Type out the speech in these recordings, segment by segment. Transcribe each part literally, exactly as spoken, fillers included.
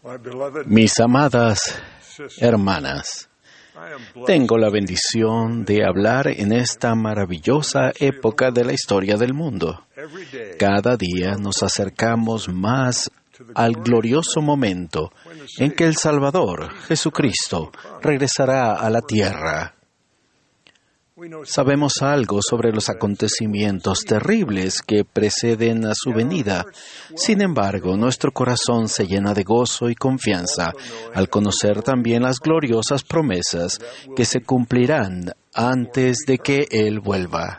Mis amadas hermanas, tengo la bendición de hablar en esta maravillosa época de la historia del mundo. Cada día nos acercamos más al glorioso momento en que el Salvador, Jesucristo, regresará a la tierra. Sabemos algo sobre los acontecimientos terribles que preceden a su venida. Sin embargo, nuestro corazón se llena de gozo y confianza al conocer también las gloriosas promesas que se cumplirán antes de que Él vuelva.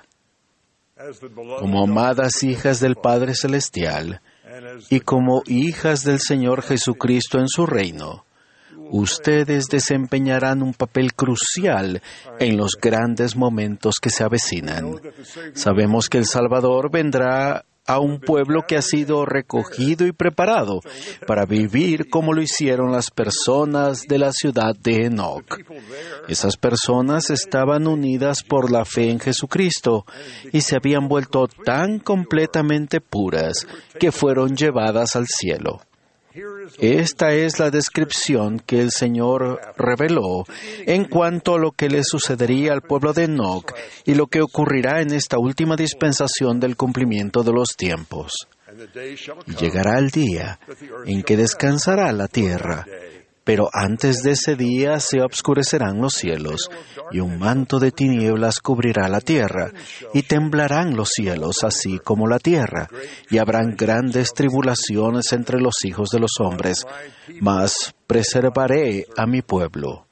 Como amadas hijas del Padre Celestial y como hijas del Señor Jesucristo en su reino, ustedes desempeñarán un papel crucial en los grandes momentos que se avecinan. Sabemos que el Salvador vendrá a un pueblo que ha sido recogido y preparado para vivir como lo hicieron las personas de la ciudad de Enoc. Esas personas estaban unidas por la fe en Jesucristo y se habían vuelto tan completamente puras que fueron llevadas al cielo. Esta es la descripción que el Señor reveló en cuanto a lo que le sucedería al pueblo de Enoc y lo que ocurrirá en esta última dispensación del cumplimiento de los tiempos. Y llegará el día en que descansará la tierra, pero antes de ese día se obscurecerán los cielos, y un manto de tinieblas cubrirá la tierra, y temblarán los cielos así como la tierra, y habrán grandes tribulaciones entre los hijos de los hombres, mas preservaré a mi pueblo.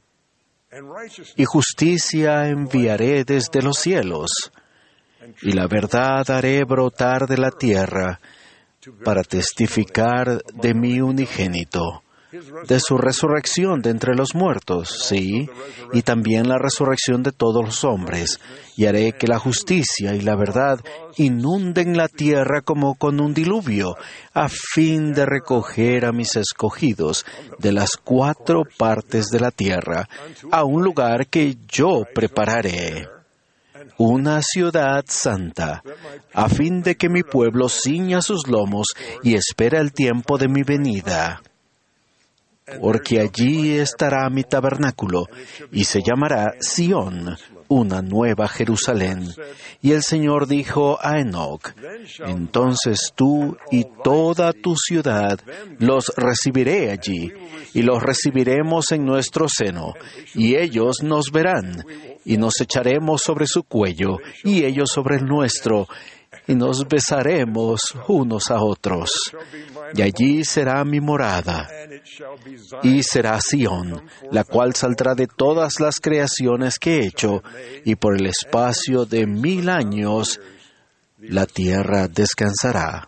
Y justicia enviaré desde los cielos, y la verdad haré brotar de la tierra, para testificar de mi unigénito, de su resurrección de entre los muertos, sí, y también la resurrección de todos los hombres, y haré que la justicia y la verdad inunden la tierra como con un diluvio, a fin de recoger a mis escogidos de las cuatro partes de la tierra, a un lugar que yo prepararé, una ciudad santa, a fin de que mi pueblo ciña sus lomos y espera el tiempo de mi venida. Porque allí estará mi tabernáculo, y se llamará Sión, una nueva Jerusalén. Y el Señor dijo a Enoc: entonces tú y toda tu ciudad los recibiré allí, y los recibiremos en nuestro seno, y ellos nos verán, y nos echaremos sobre su cuello, y ellos sobre el nuestro, y nos besaremos unos a otros. Y allí será mi morada, y será Sión, la cual saldrá de todas las creaciones que he hecho, y por el espacio de mil años la tierra descansará.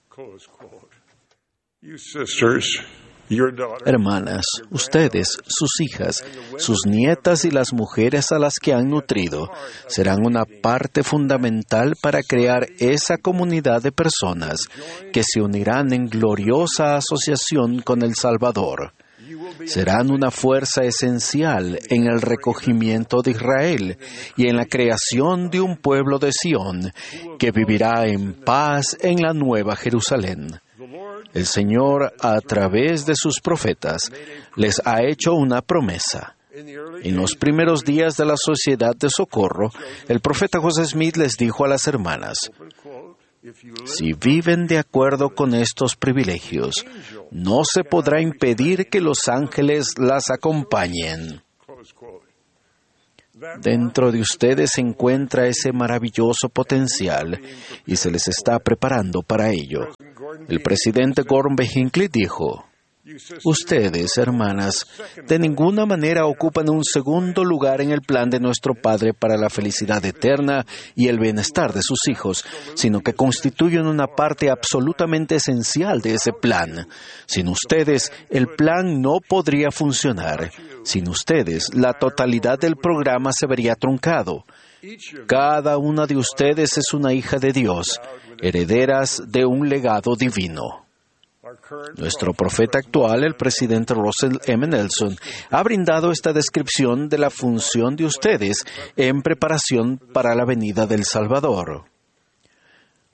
Hermanas, ustedes, sus hijas, sus nietas y las mujeres a las que han nutrido, serán una parte fundamental para crear esa comunidad de personas que se unirán en gloriosa asociación con el Salvador. Serán una fuerza esencial en el recogimiento de Israel y en la creación de un pueblo de Sión que vivirá en paz en la Nueva Jerusalén. El Señor, a través de sus profetas, les ha hecho una promesa. En los primeros días de la Sociedad de Socorro, el profeta José Smith les dijo a las hermanas: si viven de acuerdo con estos privilegios, no se podrá impedir que los ángeles las acompañen. Dentro de ustedes se encuentra ese maravilloso potencial y se les está preparando para ello. El presidente Gordon B. Hinckley dijo: ustedes, hermanas, de ninguna manera ocupan un segundo lugar en el plan de nuestro Padre para la felicidad eterna y el bienestar de sus hijos, sino que constituyen una parte absolutamente esencial de ese plan. Sin ustedes, el plan no podría funcionar. Sin ustedes, la totalidad del programa se vería truncado. Cada una de ustedes es una hija de Dios, herederas de un legado divino. Nuestro profeta actual, el presidente Russell M. Nelson, ha brindado esta descripción de la función de ustedes en preparación para la venida del Salvador.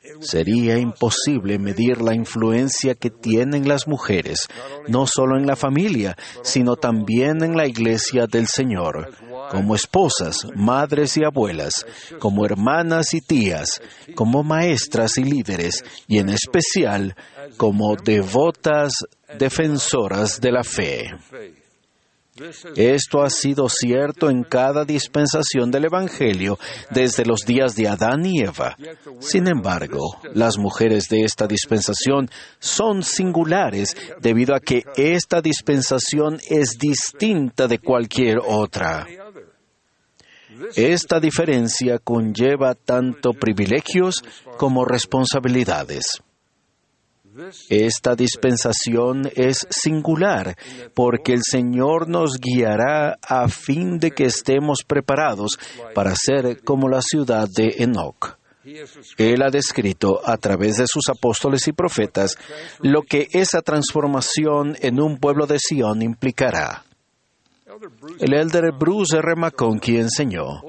Sería imposible medir la influencia que tienen las mujeres, no solo en la familia, sino también en la iglesia del Señor, como esposas, madres y abuelas, como hermanas y tías, como maestras y líderes, y en especial como devotas defensoras de la fe. Esto ha sido cierto en cada dispensación del Evangelio desde los días de Adán y Eva. Sin embargo, las mujeres de esta dispensación son singulares debido a que esta dispensación es distinta de cualquier otra. Esta diferencia conlleva tanto privilegios como responsabilidades. Esta dispensación es singular porque el Señor nos guiará a fin de que estemos preparados para ser como la ciudad de Enoc. Él ha descrito a través de sus apóstoles y profetas lo que esa transformación en un pueblo de Sion implicará. El elder Bruce R. McConkie enseñó: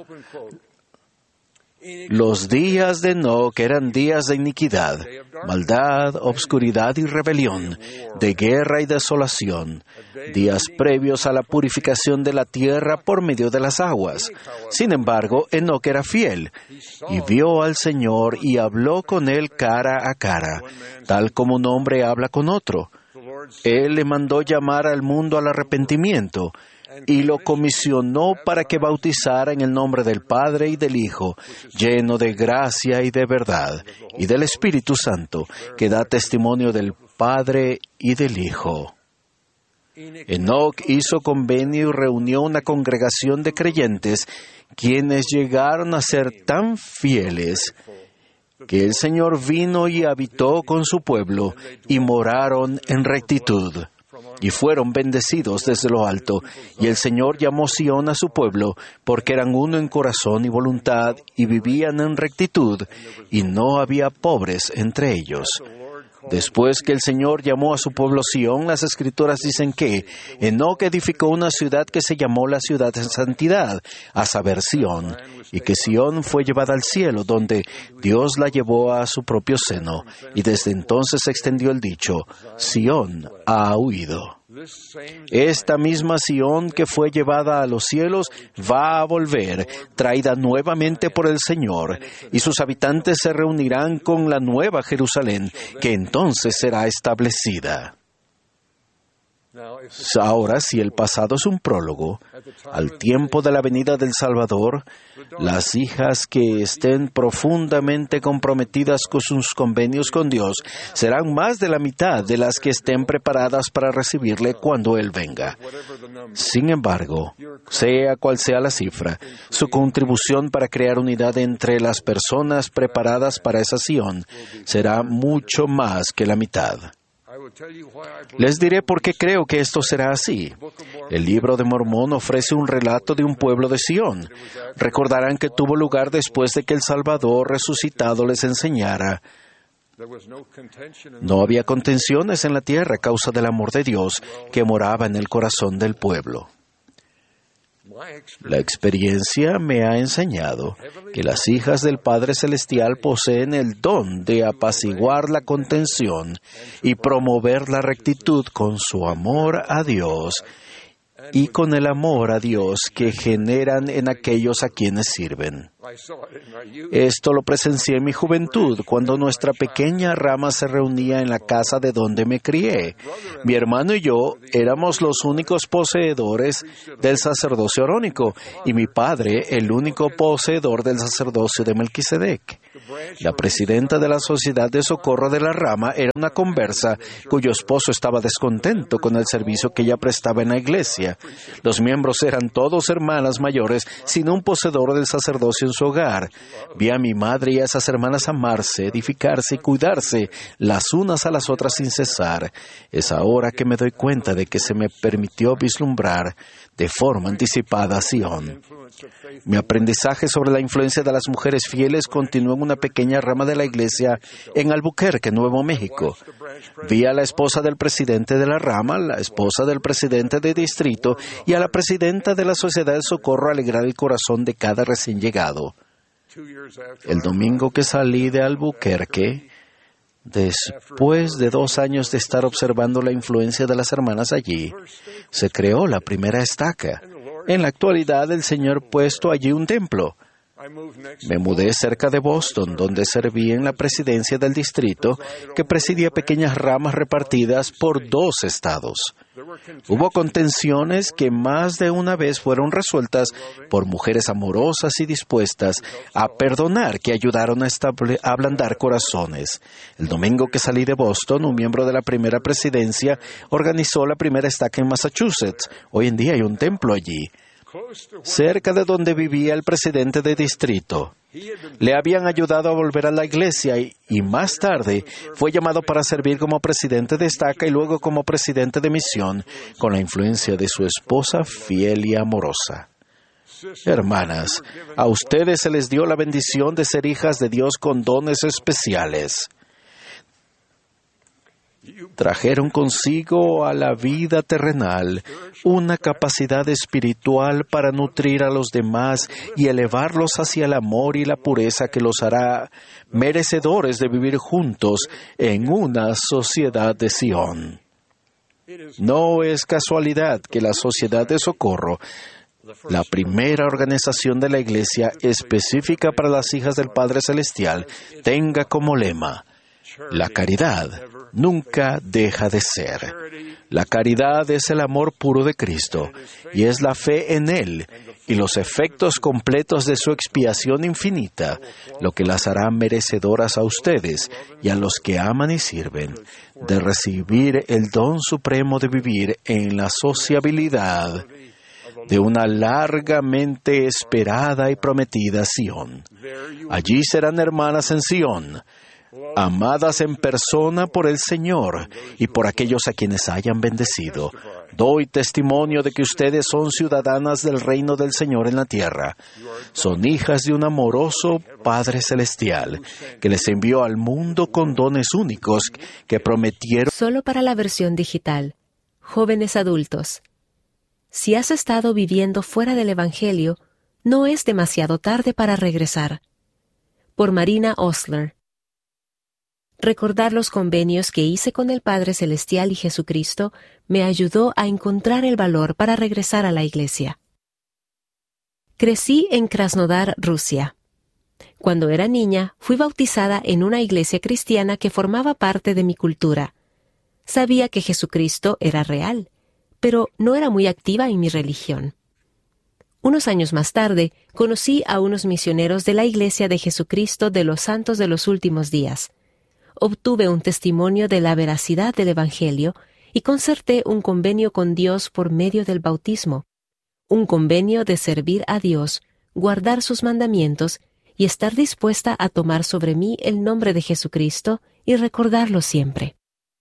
los días de Enoc eran días de iniquidad, maldad, obscuridad y rebelión, de guerra y desolación, días previos a la purificación de la tierra por medio de las aguas. Sin embargo, Enoc era fiel, y vio al Señor y habló con él cara a cara, tal como un hombre habla con otro. Él le mandó llamar al mundo al arrepentimiento, y lo comisionó para que bautizara en el nombre del Padre y del Hijo, lleno de gracia y de verdad, y del Espíritu Santo, que da testimonio del Padre y del Hijo. Enoc hizo convenio y reunió una congregación de creyentes, quienes llegaron a ser tan fieles que el Señor vino y habitó con su pueblo, y moraron en rectitud. Y fueron bendecidos desde lo alto, y el Señor llamó Sión a su pueblo, porque eran uno en corazón y voluntad, y vivían en rectitud, y no había pobres entre ellos. Después que el Señor llamó a su pueblo Sión, las Escrituras dicen que Enoc edificó una ciudad que se llamó la ciudad de santidad, a saber Sión, y que Sión fue llevada al cielo, donde Dios la llevó a su propio seno, y desde entonces se extendió el dicho: Sión ha huido. Esta misma Sión que fue llevada a los cielos va a volver, traída nuevamente por el Señor, y sus habitantes se reunirán con la nueva Jerusalén, que entonces será establecida. Ahora, si el pasado es un prólogo, al tiempo de la venida del Salvador, las hijas que estén profundamente comprometidas con sus convenios con Dios serán más de la mitad de las que estén preparadas para recibirle cuando Él venga. Sin embargo, sea cual sea la cifra, su contribución para crear unidad entre las personas preparadas para esa Sión será mucho más que la mitad. Les diré por qué creo que esto será así. El libro de Mormón ofrece un relato de un pueblo de Sión. Recordarán que tuvo lugar después de que el Salvador resucitado les enseñara. No había contenciones en la tierra a causa del amor de Dios que moraba en el corazón del pueblo. La experiencia me ha enseñado que las hijas del Padre Celestial poseen el don de apaciguar la contención y promover la rectitud con su amor a Dios y con el amor a Dios que generan en aquellos a quienes sirven. Esto lo presencié en mi juventud, cuando nuestra pequeña rama se reunía en la casa de donde me crié. Mi hermano y yo éramos los únicos poseedores del sacerdocio arónico, y mi padre el único poseedor del sacerdocio de Melquisedec. La presidenta de la Sociedad de Socorro de la Rama era una conversa cuyo esposo estaba descontento con el servicio que ella prestaba en la iglesia. Los miembros eran todos hermanas mayores sin un poseedor del sacerdocio en su hogar. Vi a mi madre y a esas hermanas amarse, edificarse y cuidarse las unas a las otras sin cesar. Es ahora que me doy cuenta de que se me permitió vislumbrar de forma anticipada a Sion. Mi aprendizaje sobre la influencia de las mujeres fieles continuó en una pequeña rama de la iglesia en Albuquerque, Nuevo México. Vi a la esposa del presidente de la rama, la esposa del presidente de distrito y a la presidenta de la Sociedad de Socorro alegrar el corazón de cada recién llegado. El domingo que salí de Albuquerque, después de dos años de estar observando la influencia de las hermanas allí, se creó la primera estaca. En la actualidad, el Señor ha puesto allí un templo. Me mudé cerca de Boston, donde serví en la presidencia del distrito, que presidía pequeñas ramas repartidas por dos estados. Hubo contenciones que más de una vez fueron resueltas por mujeres amorosas y dispuestas a perdonar, que ayudaron a, estable, a ablandar corazones. El domingo que salí de Boston, un miembro de la primera presidencia organizó la primera estaca en Massachusetts. Hoy en día hay un templo allí, cerca de donde vivía el presidente de distrito. Le habían ayudado a volver a la iglesia y, y más tarde fue llamado para servir como presidente de estaca y luego como presidente de misión, con la influencia de su esposa fiel y amorosa. Hermanas, a ustedes se les dio la bendición de ser hijas de Dios con dones especiales. Trajeron consigo a la vida terrenal una capacidad espiritual para nutrir a los demás y elevarlos hacia el amor y la pureza que los hará merecedores de vivir juntos en una sociedad de Sion. No es casualidad que la Sociedad de Socorro, la primera organización de la Iglesia específica para las hijas del Padre Celestial, tenga como lema: la caridad nunca deja de ser. La caridad es el amor puro de Cristo y es la fe en Él y los efectos completos de su expiación infinita, lo que las hará merecedoras a ustedes y a los que aman y sirven de recibir el don supremo de vivir en la sociabilidad de una largamente esperada y prometida Sion. Allí serán hermanas en Sion, amadas en persona por el Señor y por aquellos a quienes hayan bendecido. Doy testimonio de que ustedes son ciudadanas del reino del Señor en la tierra. Son hijas de un amoroso Padre Celestial que les envió al mundo con dones únicos que prometieron. Solo para la versión digital. Jóvenes adultos. Si has estado viviendo fuera del Evangelio, no es demasiado tarde para regresar. Por Marina Osler. Recordar los convenios que hice con el Padre Celestial y Jesucristo me ayudó a encontrar el valor para regresar a la iglesia. Crecí en Krasnodar, Rusia. Cuando era niña, fui bautizada en una iglesia cristiana que formaba parte de mi cultura. Sabía que Jesucristo era real, pero no era muy activa en mi religión. Unos años más tarde, conocí a unos misioneros de la Iglesia de Jesucristo de los Santos de los Últimos Días. Obtuve un testimonio de la veracidad del Evangelio y concerté un convenio con Dios por medio del bautismo, un convenio de servir a Dios, guardar sus mandamientos y estar dispuesta a tomar sobre mí el nombre de Jesucristo y recordarlo siempre.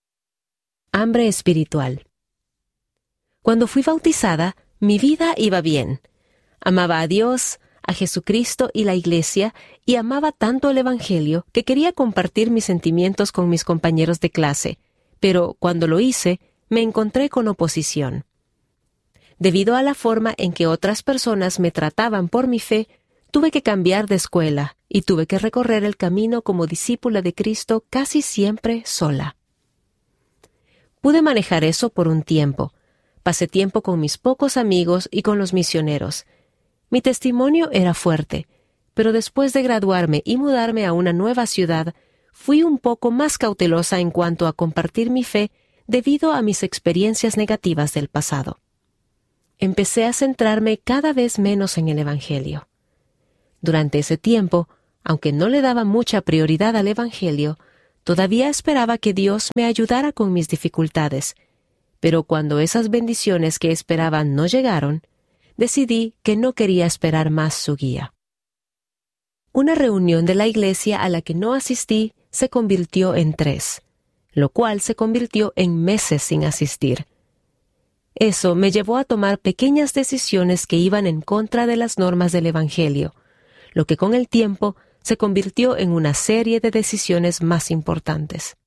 Hambre espiritual. Cuando fui bautizada, mi vida iba bien. Amaba a Dios, a Jesucristo y la Iglesia, y amaba tanto el Evangelio que quería compartir mis sentimientos con mis compañeros de clase, pero cuando lo hice, me encontré con oposición. Debido a la forma en que otras personas me trataban por mi fe, tuve que cambiar de escuela y tuve que recorrer el camino como discípula de Cristo casi siempre sola. Pude manejar eso por un tiempo. Pasé tiempo con mis pocos amigos y con los misioneros. Mi testimonio era fuerte, pero después de graduarme y mudarme a una nueva ciudad, fui un poco más cautelosa en cuanto a compartir mi fe debido a mis experiencias negativas del pasado. Empecé a centrarme cada vez menos en el Evangelio. Durante ese tiempo, aunque no le daba mucha prioridad al Evangelio, todavía esperaba que Dios me ayudara con mis dificultades, pero cuando esas bendiciones que esperaba no llegaron, decidí que no quería esperar más su guía. Una reunión de la iglesia a la que no asistí se convirtió en tres, lo cual se convirtió en meses sin asistir. Eso me llevó a tomar pequeñas decisiones que iban en contra de las normas del Evangelio, lo que con el tiempo se convirtió en una serie de decisiones más importantes.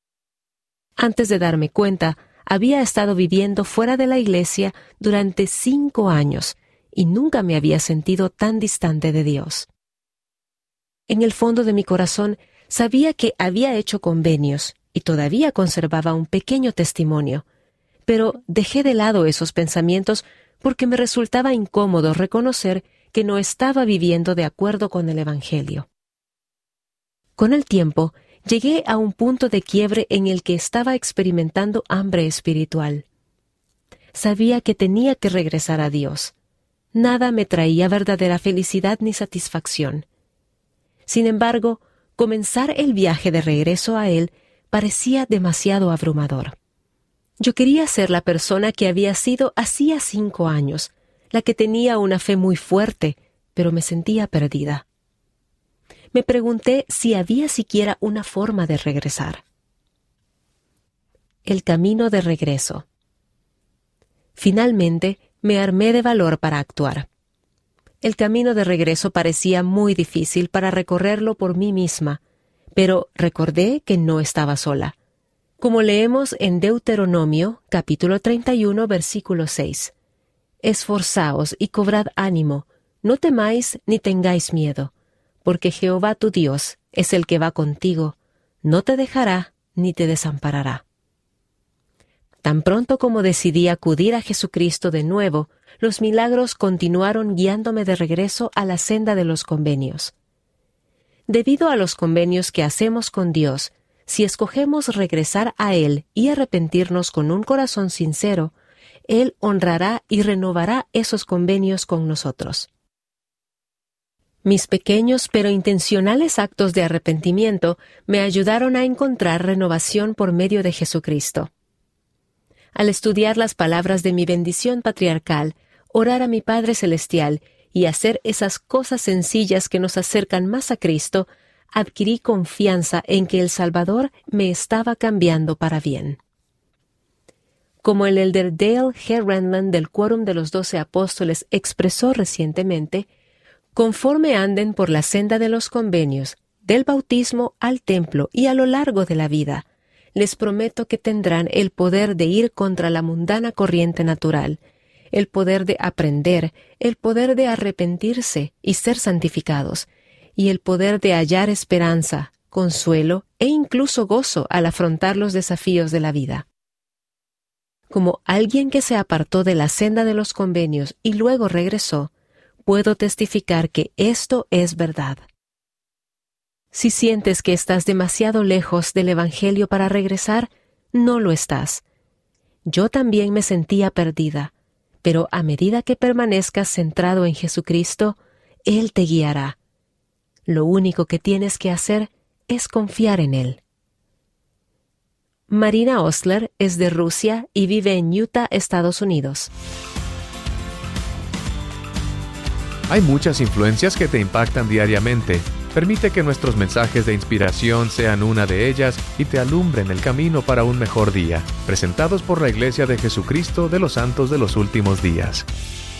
Antes de darme cuenta, había estado viviendo fuera de la iglesia durante cinco años y nunca me había sentido tan distante de Dios. En el fondo de mi corazón sabía que había hecho convenios y todavía conservaba un pequeño testimonio, pero dejé de lado esos pensamientos porque me resultaba incómodo reconocer que no estaba viviendo de acuerdo con el Evangelio. Con el tiempo, llegué a un punto de quiebre en el que estaba experimentando hambre espiritual. Sabía que tenía que regresar a Dios. Nada me traía verdadera felicidad ni satisfacción. Sin embargo, comenzar el viaje de regreso a Él parecía demasiado abrumador. Yo quería ser la persona que había sido hacía cinco años, la que tenía una fe muy fuerte, pero me sentía perdida. Me pregunté si había siquiera una forma de regresar. El camino de regreso. Finalmente, me armé de valor para actuar. El camino de regreso parecía muy difícil para recorrerlo por mí misma, pero recordé que no estaba sola. Como leemos en Deuteronomio, capítulo treinta y uno, versículo seis. Esforzaos y cobrad ánimo, no temáis ni tengáis miedo, porque Jehová tu Dios es el que va contigo, no te dejará ni te desamparará. Tan pronto como decidí acudir a Jesucristo de nuevo, los milagros continuaron guiándome de regreso a la senda de los convenios. Debido a los convenios que hacemos con Dios, si escogemos regresar a Él y arrepentirnos con un corazón sincero, Él honrará y renovará esos convenios con nosotros. Mis pequeños pero intencionales actos de arrepentimiento me ayudaron a encontrar renovación por medio de Jesucristo. Al estudiar las palabras de mi bendición patriarcal, orar a mi Padre Celestial y hacer esas cosas sencillas que nos acercan más a Cristo, adquirí confianza en que el Salvador me estaba cambiando para bien. Como el elder Dale G. Renlund del Quórum de los Doce Apóstoles expresó recientemente, conforme anden por la senda de los convenios, del bautismo al templo y a lo largo de la vida, les prometo que tendrán el poder de ir contra la mundana corriente natural, el poder de aprender, el poder de arrepentirse y ser santificados, y el poder de hallar esperanza, consuelo e incluso gozo al afrontar los desafíos de la vida. Como alguien que se apartó de la senda de los convenios y luego regresó, puedo testificar que esto es verdad. Si sientes que estás demasiado lejos del Evangelio para regresar, no lo estás. Yo también me sentía perdida, pero a medida que permanezcas centrado en Jesucristo, Él te guiará. Lo único que tienes que hacer es confiar en Él. Marina Osler es de Rusia y vive en Utah, Estados Unidos. Hay muchas influencias que te impactan diariamente. Permite que nuestros mensajes de inspiración sean una de ellas y te alumbren el camino para un mejor día. Presentados por la Iglesia de Jesucristo de los Santos de los Últimos Días.